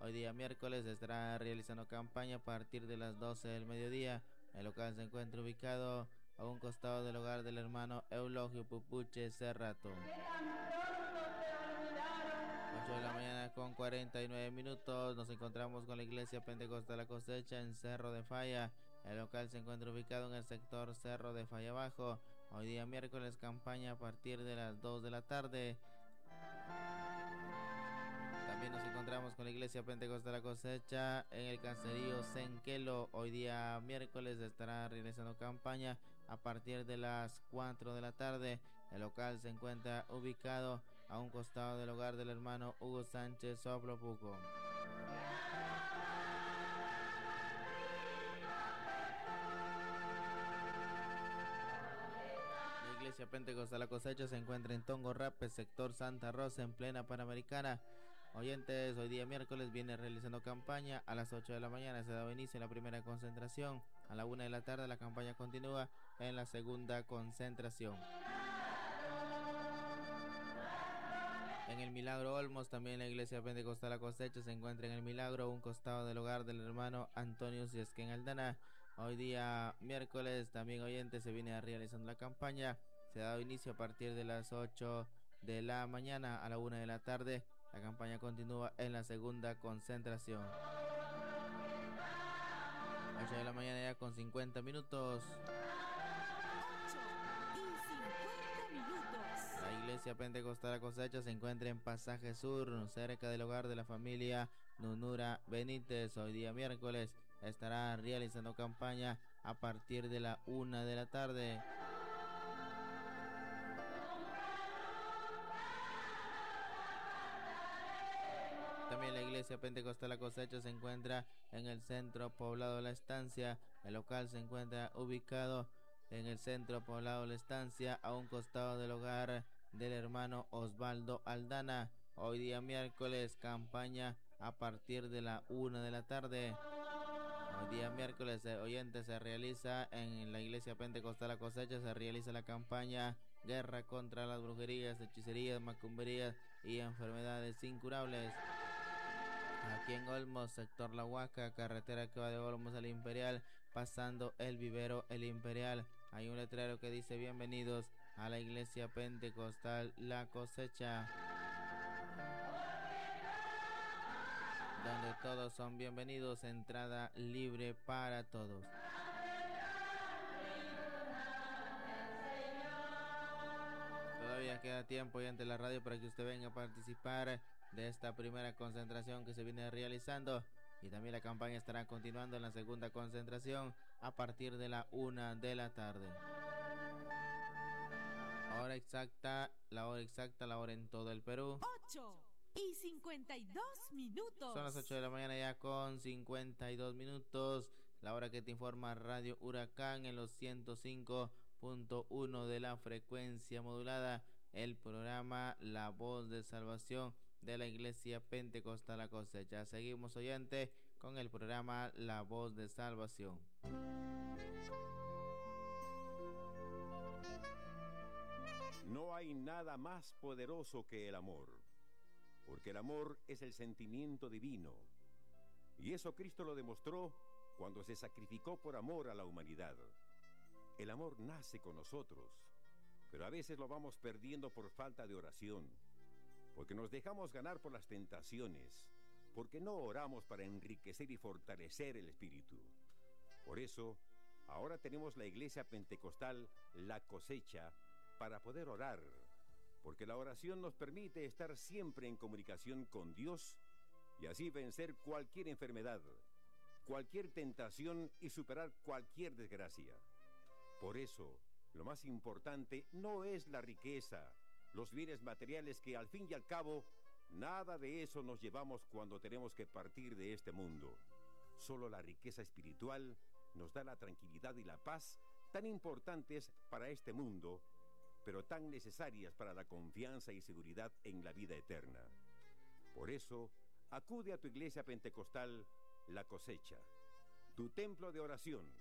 Hoy día miércoles estará realizando campaña a partir de las 12 del mediodía. El local se encuentra ubicado a un costado del hogar del hermano Eulogio Pupuche Cerrato. 8 de la mañana con 49 minutos. Nos encontramos con la Iglesia Pentecostal La Cosecha en Cerro de Falla. El local se encuentra ubicado en el sector Cerro de Falla Abajo. Hoy día miércoles campaña a partir de las 2 de la tarde. También nos encontramos con la Iglesia Pentecostal La Cosecha en el caserío Senquelo. Hoy día miércoles estará realizando campaña a partir de las 4 de la tarde. El local se encuentra ubicado a un costado del hogar del hermano Hugo Sánchez Soplopuco. La Iglesia Pentecostal La Cosecha se encuentra en Tongorrape, sector Santa Rosa, en plena Panamericana. Oyentes, hoy día miércoles viene realizando campaña. A las 8 de la mañana se da inicio a la primera concentración. A la 1 de la tarde la campaña continúa en la segunda concentración. En el Milagro Olmos, también la Iglesia Pentecostal La Cosecha se encuentra en el Milagro, un costado del hogar del hermano Antonio Siesquén Aldana. Hoy día miércoles, también oyentes, se viene realizando la campaña. Se ha dado inicio a partir de las 8 de la mañana a la 1 de la tarde. La campaña continúa en la segunda concentración. 8 de la mañana ya con 50 minutos. La Iglesia Pentecostal La Cosecha se encuentra en Pasaje Sur, cerca del hogar de la familia Nunura Benítez. Hoy día miércoles estará realizando campaña a partir de la 1 de la tarde. También la Iglesia Pentecostal La Cosecha se encuentra en el centro poblado La Estancia. El local se encuentra ubicado en el centro poblado La Estancia, a un costado del hogar del hermano Osvaldo Aldana. Hoy día miércoles campaña a partir de la 1 de la tarde. Hoy día miércoles, oyentes, se realiza en la Iglesia Pentecostal La Cosecha, se realiza la campaña Guerra contra las brujerías, hechicerías, macumberías y enfermedades incurables. Aquí en Olmos, sector La Huaca, carretera que va de Olmos al Imperial, pasando el vivero El Imperial. Hay un letrero que dice: bienvenidos a la Iglesia Pentecostal La Cosecha, donde todos son bienvenidos, entrada libre para todos. Todavía queda tiempo y ante la radio para que usted venga a participar de esta primera concentración que se viene realizando, y también la campaña estará continuando en la segunda concentración a partir de la 1 de la tarde. La hora exacta en todo el Perú. 8:52. Son las 8 de la mañana ya con 52 minutos. La hora que te informa Radio Huracán en los 105.1 de la frecuencia modulada. El programa La Voz de Salvación de la Iglesia Pentecostal La Cosecha. Seguimos, oyente, con el programa La Voz de Salvación. No hay nada más poderoso que el amor, porque el amor es el sentimiento divino. Y eso Cristo lo demostró cuando se sacrificó por amor a la humanidad. El amor nace con nosotros, pero a veces lo vamos perdiendo por falta de oración, porque nos dejamos ganar por las tentaciones, porque no oramos para enriquecer y fortalecer el espíritu. Por eso, ahora tenemos la Iglesia Pentecostal La Cosecha para poder orar, porque la oración nos permite estar siempre en comunicación con Dios y así vencer cualquier enfermedad, cualquier tentación y superar cualquier desgracia. Por eso, lo más importante no es la riqueza, los bienes materiales, que al fin y al cabo, nada de eso nos llevamos cuando tenemos que partir de este mundo. Solo la riqueza espiritual nos da la tranquilidad y la paz tan importantes para este mundo, pero tan necesarias para la confianza y seguridad en la vida eterna. Por eso, acude a tu Iglesia Pentecostal La Cosecha, tu templo de oración.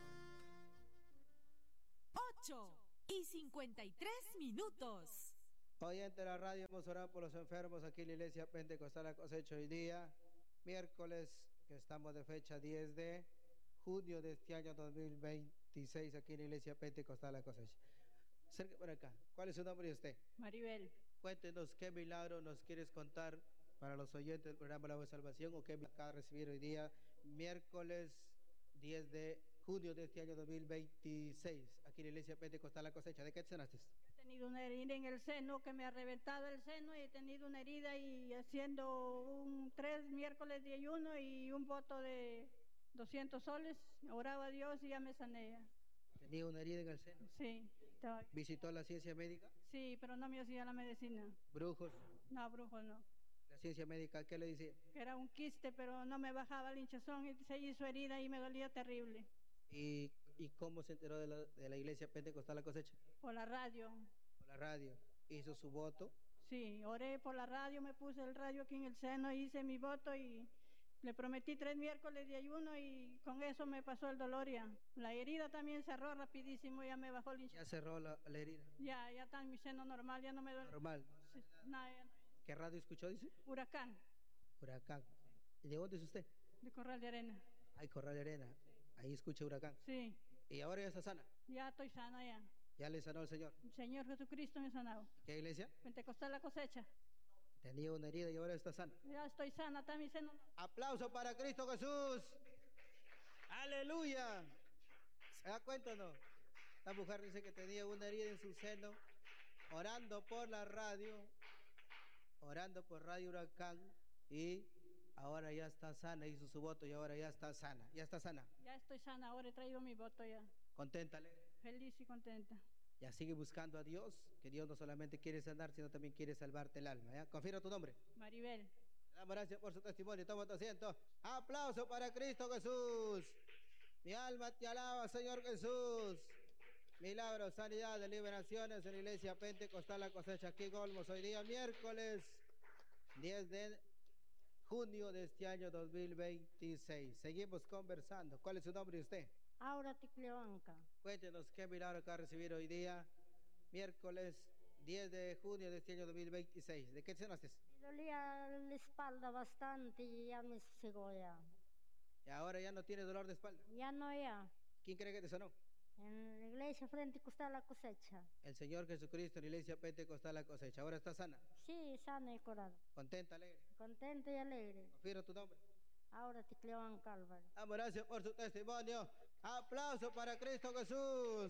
8:53. Oyente de la radio, hemos orado por los enfermos aquí en la Iglesia Pentecostal La Cosecha hoy día, miércoles, que estamos de fecha 10 de junio de este año 2026 aquí en la Iglesia Pentecostal La Cosecha. Cerca por acá. ¿Cuál es su nombre de usted? Maribel. Cuéntenos qué milagro nos quieres contar para los oyentes del programa La Voz de Salvación o qué acaba de recibir hoy día, miércoles 10 de junio de este año 2026 aquí en la Iglesia Pentecostal La Cosecha. ¿De qué te sanaste? He tenido una herida en el seno que me ha reventado el seno y he tenido una herida y haciendo 3 miércoles de ayuno y un voto de 200 soles, oraba a Dios y ya me sané ya. ¿Tenía una herida en el seno? Sí. ¿Visitó la ciencia médica? Sí, pero no me hacía la medicina. ¿Brujos? No, brujos no. ¿La ciencia médica qué le decía? Que era un quiste, pero no me bajaba el hinchazón y se hizo herida y me dolía terrible. ¿Y cómo se enteró de la Iglesia Pentecostal La Cosecha? Por la radio. Por la radio. ¿Hizo su voto? Sí, oré por la radio, me puse el radio aquí en el seno, hice mi voto y le prometí 3 miércoles de ayuno y con eso me pasó el dolor ya. La herida también cerró rapidísimo, ya me bajó el hinchazón. ¿Ya cerró la herida? Ya está en mi seno normal, ya no me duele. Normal. Sí, nada, ya no. ¿Qué radio escuchó, dice? Huracán. Huracán. ¿Y de dónde es usted? De Corral de Arena. Ay, Corral de Arena. Ahí escucha Huracán. Sí. ¿Y ahora ya está sana? Ya estoy sana ya. ¿Ya le sanó el Señor? El Señor Jesucristo me ha sanado. ¿Qué iglesia? Pentecostal La Cosecha. Tenía una herida y ahora está sana. Ya estoy sana, está mi seno. Aplauso para Cristo Jesús. Aleluya. ¿Se da cuenta o no? La mujer dice que tenía una herida en su seno, orando por la radio, orando por Radio Huracán, y ahora ya está sana, hizo su voto y ahora ya está sana. ¿Ya está sana? Ya estoy sana, ahora he traído mi voto ya. ¿Contenta, alegre? Feliz y contenta. Ya sigue buscando a Dios, que Dios no solamente quiere sanar, sino también quiere salvarte el alma. ¿Ya? Confirma tu nombre. Maribel. Le damos gracias por su testimonio. Toma tu asiento. Aplauso para Cristo Jesús. Mi alma te alaba, Señor Jesús. Milagros, sanidad, liberaciones en la Iglesia Pentecostal La Cosecha aquí en Olmos. Hoy día miércoles 10 de junio de este año 2026. Seguimos conversando. ¿Cuál es su nombre de usted? Aura Ticleonca. Cuéntenos qué milagro acaba de recibir hoy día, miércoles 10 de junio de este año 2026. ¿De qué te sanaste? Me dolía la espalda bastante y ya me cegó ya. Y ahora ya no tiene dolor de espalda. Ya no ya. ¿Quién cree que te sanó? En la iglesia Pentecostal La Cosecha. El Señor Jesucristo en la Iglesia Pentecostal La Cosecha. ¿Ahora está sana? Sí, sana y curada. ¿Contenta, alegre? Contenta y alegre. Confirma tu nombre. Aura Ticleonca Álvaro. Damos gracias por su testimonio. Aplauso para Cristo Jesús.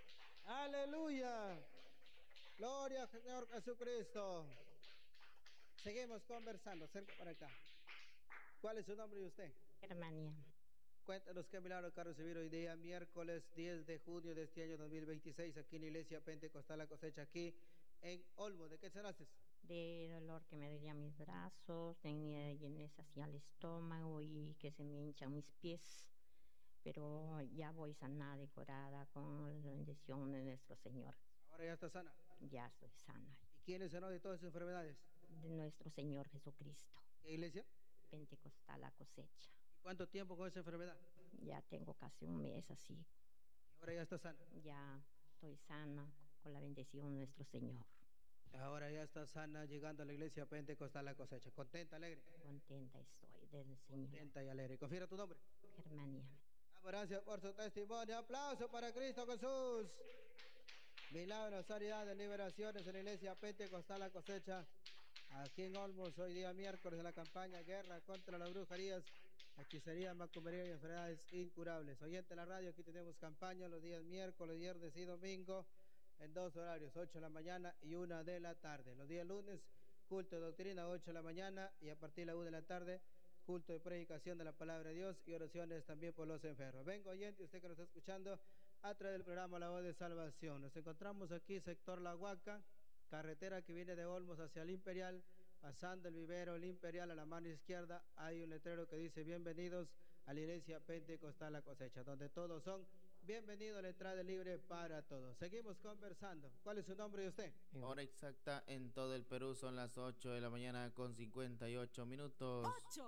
Aleluya. Gloria al Señor Jesucristo. Seguimos conversando. Cerca para acá. ¿Cuál es su nombre de usted? Germania. Cuéntanos qué milagro acaba de recibir hoy día, miércoles 10 de junio de este año 2026, aquí en la Iglesia Pentecostal La Cosecha, aquí en Olmos. ¿De qué sanaste? De dolor que me dolía mis brazos, tenía llenez hacia el estómago y que se me hinchan mis pies. Pero ya voy sanada y curada con la bendición de nuestro Señor. Ahora ya está sana. Ya estoy sana. ¿Y quién le sanó de todas sus enfermedades? De nuestro Señor Jesucristo. ¿Qué iglesia? Pentecostal La Cosecha. ¿Y cuánto tiempo con esa enfermedad? Ya tengo casi un mes así. ¿Y ahora ya está sana? Ya estoy sana con la bendición de nuestro Señor. Ahora ya está sana, llegando a la Iglesia Pentecostal La Cosecha. ¿Contenta, alegre? Contenta estoy del Señor. Contenta y alegre. Confirma tu nombre. Germania. Gracias por su testimonio. Aplauso para Cristo Jesús. Milagros, sanidades, liberaciones en la Iglesia Pentecostal La Cosecha. Aquí en Olmos, hoy día miércoles de la campaña Guerra contra las brujerías, hechicería, macumbería y enfermedades incurables. Oyente de la radio, aquí tenemos campaña los días miércoles, viernes y domingo en 2 horarios, 8 de la mañana y 1 de la tarde. Los días lunes, culto de doctrina, 8 de la mañana y a partir de la 1 de la tarde, culto de predicación de la palabra de Dios y oraciones también por los enfermos. Venga, oyente, usted que nos está escuchando a través del programa La Voz de Salvación. Nos encontramos aquí, sector La Huaca, carretera que viene de Olmos hacia el Imperial, pasando el vivero, el Imperial, a la mano izquierda hay un letrero que dice bienvenidos a la Iglesia Pentecostal La Cosecha, donde todos son bienvenidos a la entrada libre para todos. Seguimos conversando. ¿Cuál es su nombre de usted? Hora exacta en todo el Perú son las 8 de la mañana con 58 minutos.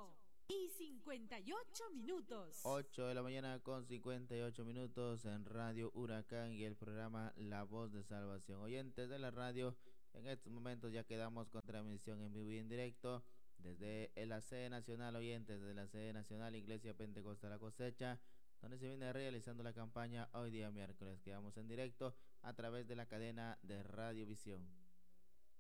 8:58. 8 de la mañana con 58 minutos en Radio Huracán y el programa La Voz de Salvación. Oyentes de la radio, En estos momentos ya quedamos con transmisión en vivo y en directo desde la sede nacional, oyentes, desde la sede nacional Iglesia Pentecostal La Cosecha, donde se viene realizando la campaña hoy día miércoles. Quedamos en directo a través de la cadena de Radiovisión.